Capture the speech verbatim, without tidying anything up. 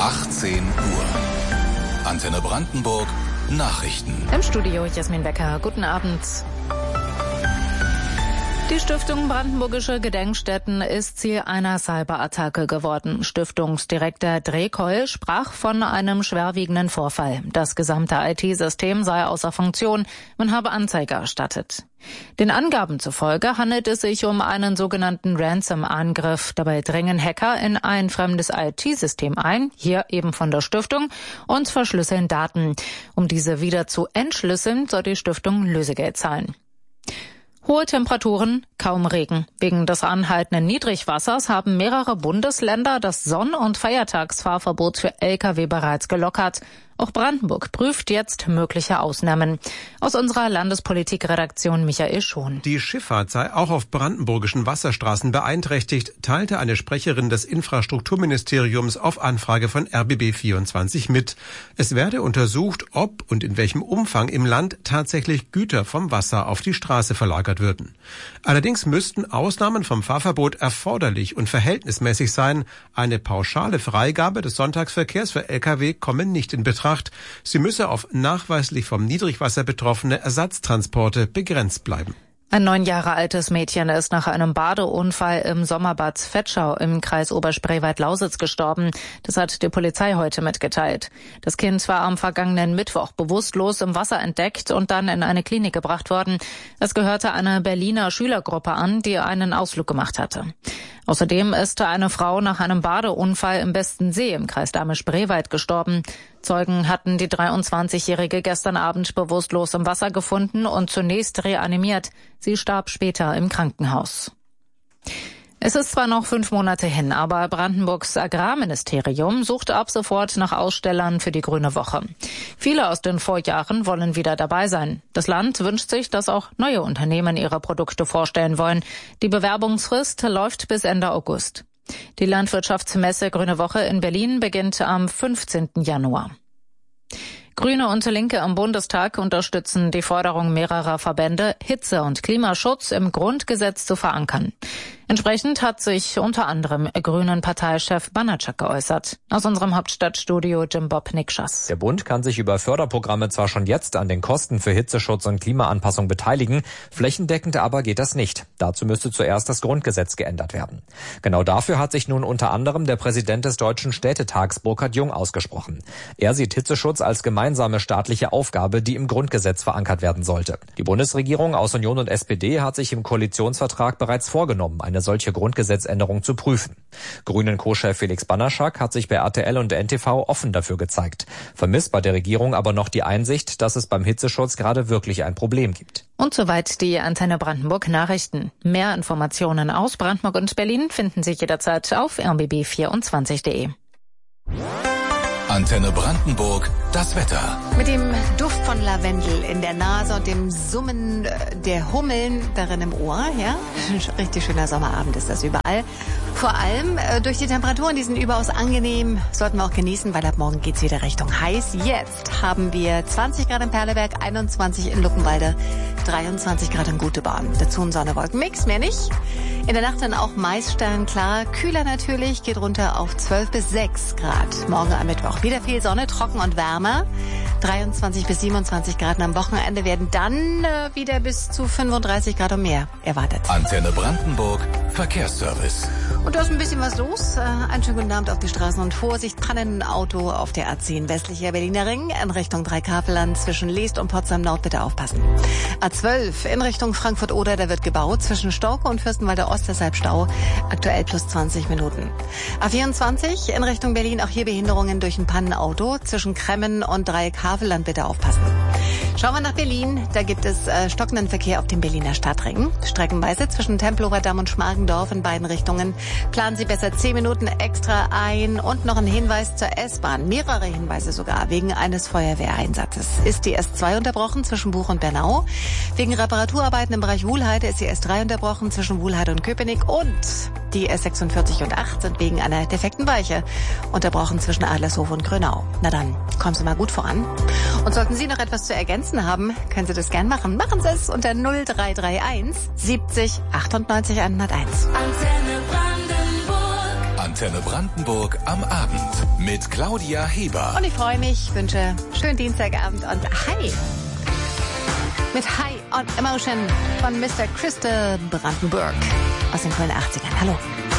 achtzehn Uhr. Antenne Brandenburg, Nachrichten. Im Studio Jasmin Becker. Guten Abend. Die Stiftung Brandenburgische Gedenkstätten ist Ziel einer Cyberattacke geworden. Stiftungsdirektor Drekeul sprach von einem schwerwiegenden Vorfall. Das gesamte I T-System sei außer Funktion. Man habe Anzeige erstattet. Den Angaben zufolge handelt es sich um einen sogenannten Ransom-Angriff. Dabei dringen Hacker in ein fremdes I T-System ein, hier eben von der Stiftung, und verschlüsseln Daten. Um diese wieder zu entschlüsseln, soll die Stiftung Lösegeld zahlen. Hohe Temperaturen, kaum Regen. Wegen des anhaltenden Niedrigwassers haben mehrere Bundesländer das Sonn- und Feiertagsfahrverbot für L K W bereits gelockert. Auch Brandenburg prüft jetzt mögliche Ausnahmen. Aus unserer Landespolitikredaktion Michael Schon. Die Schifffahrt sei auch auf brandenburgischen Wasserstraßen beeinträchtigt, teilte eine Sprecherin des Infrastrukturministeriums auf Anfrage von R B B vierundzwanzig mit. Es werde untersucht, ob und in welchem Umfang im Land tatsächlich Güter vom Wasser auf die Straße verlagert würden. Allerdings müssten Ausnahmen vom Fahrverbot erforderlich und verhältnismäßig sein. Eine pauschale Freigabe des Sonntagsverkehrs für L K W komme nicht in Betracht. Sie müsse auf nachweislich vom Niedrigwasser betroffene Ersatztransporte begrenzt bleiben. Ein neun Jahre altes Mädchen ist nach einem Badeunfall im Sommerbad Vetschau im Kreis Oberspreewald-Lausitz gestorben. Das hat die Polizei heute mitgeteilt. Das Kind war am vergangenen Mittwoch bewusstlos im Wasser entdeckt und dann in eine Klinik gebracht worden. Es gehörte einer Berliner Schülergruppe an, die einen Ausflug gemacht hatte. Außerdem ist eine Frau nach einem Badeunfall im Besten See im Kreis Dahme-Spreewald gestorben. Zeugen hatten die dreiundzwanzigjährige gestern Abend bewusstlos im Wasser gefunden und zunächst reanimiert. Sie starb später im Krankenhaus. Es ist zwar noch fünf Monate hin, aber Brandenburgs Agrarministerium sucht ab sofort nach Ausstellern für die Grüne Woche. Viele aus den Vorjahren wollen wieder dabei sein. Das Land wünscht sich, dass auch neue Unternehmen ihre Produkte vorstellen wollen. Die Bewerbungsfrist läuft bis Ende August. Die Landwirtschaftsmesse Grüne Woche in Berlin beginnt am fünfzehnten Januar. Grüne und Linke im Bundestag unterstützen die Forderung mehrerer Verbände, Hitze- und Klimaschutz im Grundgesetz zu verankern. Entsprechend hat sich unter anderem Grünen-Parteichef Banacak geäußert. Aus unserem Hauptstadtstudio Jim Bob Nikschas. Der Bund kann sich über Förderprogramme zwar schon jetzt an den Kosten für Hitzeschutz und Klimaanpassung beteiligen, flächendeckend aber geht das nicht. Dazu müsste zuerst das Grundgesetz geändert werden. Genau dafür hat sich nun unter anderem der Präsident des Deutschen Städtetags Burkhard Jung ausgesprochen. Er sieht Hitzeschutz als gemeinsame staatliche Aufgabe, die im Grundgesetz verankert werden sollte. Die Bundesregierung aus Union und S P D hat sich im Koalitionsvertrag bereits vorgenommen, eine solche Grundgesetzänderung zu prüfen. Grünen-Co-Chef Felix Banacak hat sich bei R T L und N T V offen dafür gezeigt. Vermisst bei der Regierung aber noch die Einsicht, dass es beim Hitzeschutz gerade wirklich ein Problem gibt. Und soweit die Antenne Brandenburg Nachrichten. Mehr Informationen aus Brandenburg und Berlin finden Sie jederzeit auf r b b vierundzwanzig punkt de. Antenne Brandenburg, das Wetter. Mit dem Duft von Lavendel in der Nase und dem Summen der Hummeln darin im Ohr, ja? Richtig schöner Sommerabend ist das überall. Vor allem äh, durch die Temperaturen, die sind überaus angenehm, sollten wir auch genießen, weil ab morgen geht's wieder Richtung heiß. Jetzt haben wir zwanzig Grad in Perleberg, einundzwanzig in Luckenwalde, dreiundzwanzig Grad in Gutebahn. Dazu ein Sonne-Wolken-Mix, mehr nicht. In der Nacht dann auch meist sternklar, kühler natürlich, geht runter auf zwölf bis sechs Grad. Morgen am Mittwoch wieder viel Sonne, trocken und wärmer. dreiundzwanzig bis siebenundzwanzig Grad. Und am Wochenende werden dann äh, wieder bis zu fünfunddreißig Grad und mehr erwartet. Antenne Brandenburg, Verkehrsservice. Und da ist ein bisschen was los. Äh, einen schönen guten Abend auf die Straßen und Vorsicht, Pannenauto auf der A zehn westlicher Berliner Ring in Richtung Dreikaveland zwischen Leest und Potsdam Nord, bitte aufpassen. A zwölf in Richtung Frankfurt-Oder, da wird gebaut zwischen Stauke und Fürstenwalder Ost, deshalb Stau, aktuell plus zwanzig Minuten. A vierundzwanzig in Richtung Berlin, auch hier Behinderungen durch ein Pannenauto zwischen Kremmen und Dreieckhaveland, bitte aufpassen. Schauen wir nach Berlin, da gibt es äh, stockenden Verkehr auf dem Berliner Stadtring. Streckenweise zwischen Tempelhofer Damm und Schmargendorf in beiden Richtungen. Planen Sie besser zehn Minuten extra ein. Und noch ein Hinweis zur S-Bahn, mehrere Hinweise sogar, wegen eines Feuerwehreinsatzes. Ist die S zwei unterbrochen zwischen Buch und Bernau. Wegen Reparaturarbeiten im Bereich Wuhlheide ist die S drei unterbrochen zwischen Wuhlheide und Köpenick. Und die S sechsundvierzig und acht sind wegen einer defekten Weiche unterbrochen zwischen Adlershof und Grönau. Na dann, kommen Sie mal gut voran. Und sollten Sie noch etwas zu ergänzen haben, können Sie das gern machen. Machen Sie es unter null drei drei eins siebzig achtundneunzig hunderteins. Antenne Brandenburg. Antenne Antenne Brandenburg am Abend mit Claudia Heber. Und ich freue mich, wünsche schönen Dienstagabend und Hi! Mit High on Emotion von Mister Crystal Brandenburg aus den coolen achtzigern. Hallo!